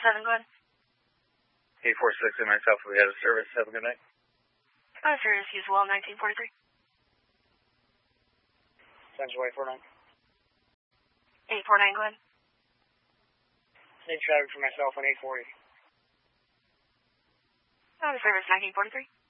847, go ahead. 846 and myself, we had a service. Have a good night. Service, use well 1943. Central 849. 849, go ahead. Need traffic for myself on 840. Service 1943.